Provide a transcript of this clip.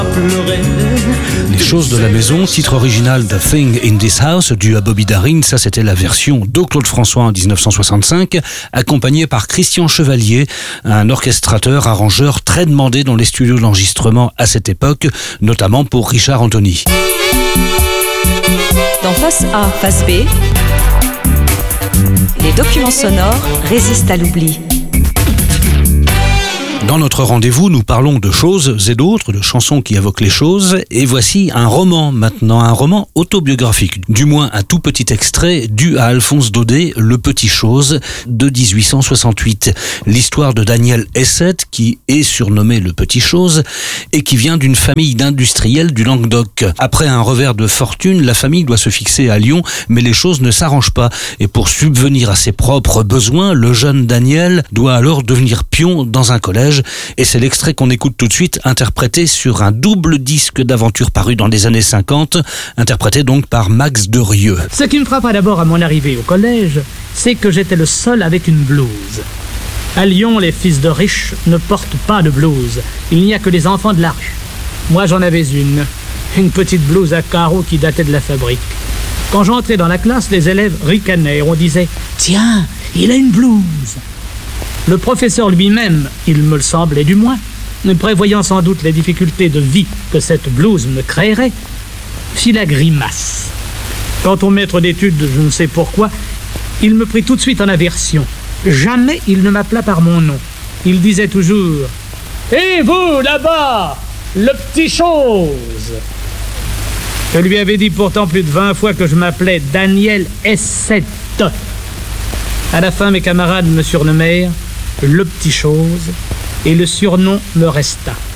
Les choses de la maison, titre original The Thing in This House, dû à Bobby Darin. Ça, c'était la version de Claude François en 1965, accompagné par Christian Chevalier, un orchestrateur, arrangeur très demandé dans les studios d'enregistrement à cette époque, notamment pour Richard Anthony. Dans Face A, Face B, les documents sonores résistent à l'oubli. Dans notre rendez-vous, nous parlons de choses et d'autres, de chansons qui évoquent les choses. Et voici un roman maintenant, un roman autobiographique. Du moins un tout petit extrait dû à Alphonse Daudet, Le Petit Chose, de 1868. L'histoire de Daniel Essette, qui est surnommé Le Petit Chose, et qui vient d'une famille d'industriels du Languedoc. Après un revers de fortune, la famille doit se fixer à Lyon, mais les choses ne s'arrangent pas. Et pour subvenir à ses propres besoins, le jeune Daniel doit alors devenir pion dans un collège. Et c'est l'extrait qu'on écoute tout de suite, interprété sur un double disque d'aventure paru dans les années 50, interprété donc par Max Derieux. Ce qui me frappa d'abord à mon arrivée au collège, c'est que j'étais le seul avec une blouse. À Lyon, les fils de riches ne portent pas de blouse. Il n'y a que les enfants de la rue. Moi, j'en avais une petite blouse à carreaux qui datait de la fabrique. Quand j'entrais dans la classe, les élèves ricanaient et on disait « Tiens, il a une blouse !» Le professeur lui-même, il me le semblait du moins, prévoyant sans doute les difficultés de vie que cette blouse me créerait, fit la grimace. Quant au maître d'études, je ne sais pourquoi, il me prit tout de suite en aversion. Jamais il ne m'appela par mon nom. Il disait toujours « Et vous, là-bas, le petit chose !» Je lui avais dit pourtant plus de 20 fois que je m'appelais Daniel Essette. À la fin, mes camarades me surnommèrent Le Petit Chose, et le surnom me resta.